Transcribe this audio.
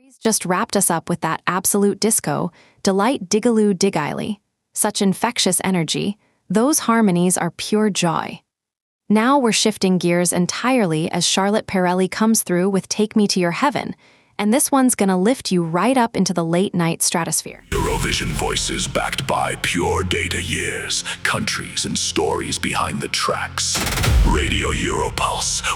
Just wrapped us up with that absolute disco, delight digaloo digily. Such infectious energy, those harmonies are pure joy. Now we're shifting gears entirely as Charlotte Perrelli comes through with Take Me to Your Heaven, and this one's gonna lift you right up into the late-night stratosphere. Eurovision voices backed by pure data years, countries and stories behind the tracks. Radio Europulse,